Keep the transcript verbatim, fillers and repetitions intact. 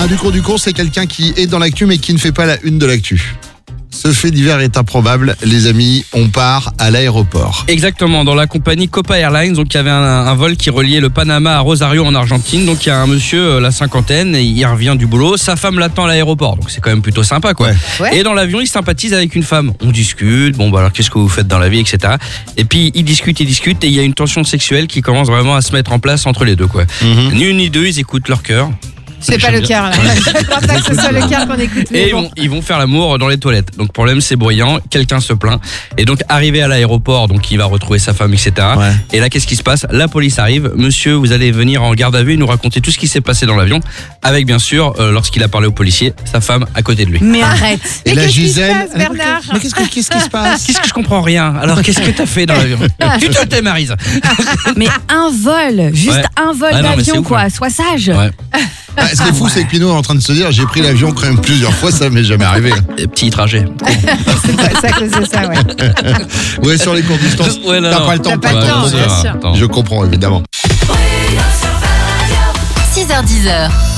Un du cours du cours, c'est quelqu'un qui est dans l'actu mais qui ne fait pas la une de l'actu. Ce fait divers est improbable, les amis, on part à l'aéroport. Exactement, dans la compagnie Copa Airlines, donc il y avait un, un vol qui reliait le Panama à Rosario en Argentine. Donc il y a un monsieur, euh, la cinquantaine, et il revient du boulot, sa femme l'attend à l'aéroport, donc c'est quand même plutôt sympa quoi. Ouais. Ouais. Et dans l'avion, il sympathise avec une femme. On discute, bon bah alors qu'est-ce que vous faites dans la vie, et cetera. Et puis ils discutent, ils discutent, et il y a une tension sexuelle qui commence vraiment à se mettre en place entre les deux quoi. Mm-hmm. Ni une ni deux, ils écoutent leur cœur. C'est pas le cœur, là. Je crois pas que ce soit le cœur qu'on écoute. Et mais ils bon. vont, ils vont faire l'amour dans les toilettes. Donc problème, c'est bruyant, quelqu'un se plaint. Et donc arrivé à l'aéroport, donc il va retrouver sa femme, et cetera. Ouais. Et là, qu'est-ce qui se passe? La police arrive. Monsieur, vous allez venir en garde à vue et nous raconter tout ce qui s'est passé dans l'avion. Avec bien sûr, euh, lorsqu'il a parlé au policier, sa femme à côté de lui. Mais arrête. Et Mais la qu'est-ce qui se Gisèle, passe, Bernard? mais qu'est-ce, que, qu'est-ce qui se passe? Qu'est-ce que je comprends rien? Alors qu'est-ce que t'as fait dans l'avion? Tu te tais, Maryse. Mais un vol, juste Ouais. un vol Ah non, mais c'est d'avion, ouf, quoi. hein. Sois sage. Ouais. Ah, ce qui est fou, c'est que Pinot est en train de se dire j'ai pris l'avion quand même plusieurs fois, ça m'est jamais arrivé. Et petit trajet. C'est pas- c'est à cause de ça, ouais. Ouais, sur les courtes distances, Ouais, non, t'as non. pas le temps T'as de pas le t'attendre. temps, bien sûr. Attends. Je comprends évidemment. six heures dix.